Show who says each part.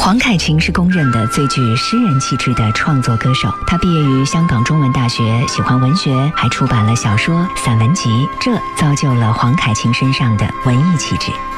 Speaker 1: 黄凯芹是公认的最具诗人气质的创作歌手，他毕业于香港中文大学，喜欢文学，还出版了小说、散文集，这造就了黄凯芹身上的文艺气质。